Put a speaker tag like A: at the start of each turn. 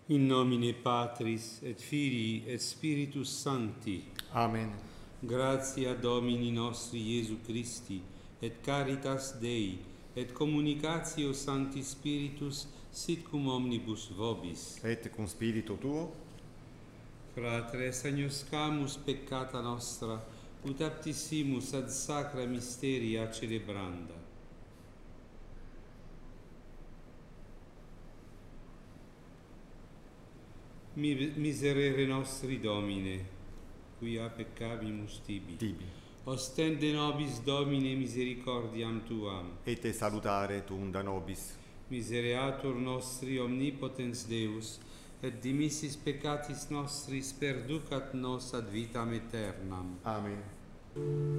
A: In nomine Patris et Filii et Spiritus Sancti.
B: Amen.
A: Gratia Domini nostri Iesu Christi, et caritas Dei, et communicatio Sancti Spiritus, sit cum omnibus vobis.
B: Et cum spiritu tuo,
A: Fratres, agnoscamus peccata nostra, ut aptissimus ad sacra mysteria celebranda. Miserere nostri Domine, quia peccavimus tibi. Ostende nobis Domine misericordiam tuam.
B: et te salutare tuum nobis.
A: Misereatur nostri omnipotens Deus, et dimissis peccatis nostris perducat nos ad vitam aeternam.
B: Amen.